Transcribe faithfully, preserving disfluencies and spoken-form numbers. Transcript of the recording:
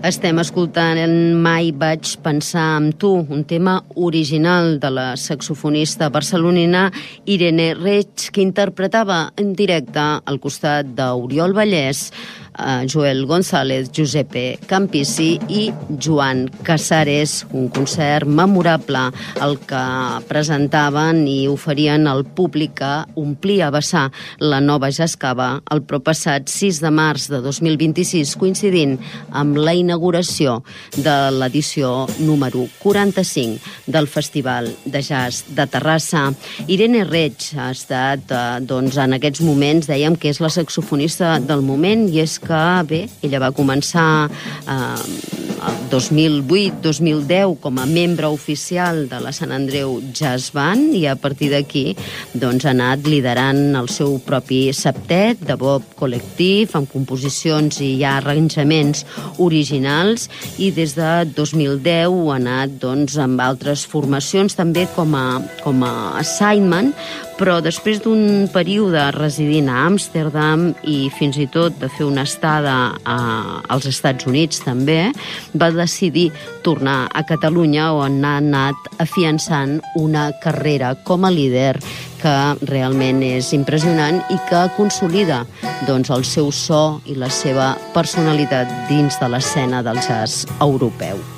Estem escoltant Mai vaig pensar en tu, un tema original de la saxofonista barcelonina Irene Reig, que interpretava en directe al costat d'Oriol Vallès, Joel González, Giuseppe Campisi i Joan Casares, un concert memorable el que presentaven i oferien al públic que omplia a vessar la nova Jascava el proppassat sis de març de dos mil vint-i-sis, coincidint amb la inauguració de l'edició número quaranta-cinc del Festival de Jazz de Terrassa. Irene Reig ha estat, eh, doncs, en aquests moments, dèiem que és la saxofonista del moment, i és que, bé, ella va començar eh, el dos mil vuit dos mil deu com a membre oficial de la Sant Andreu Jazz Band, i a partir d'aquí doncs, ha anat liderant el seu propi septet de bop col·lectiu, amb composicions i ja arranjaments originals, i des de dos mil deu ha anat doncs, amb altres formacions també com a, com a sideman, però després d'un període residint a Amsterdam i fins i tot de fer una estada a, als Estats Units també, va decidir tornar a Catalunya, on ha anat afiançant una carrera com a líder que realment és impressionant i que consolida doncs, el seu so i la seva personalitat dins de l'escena del jazz europeu.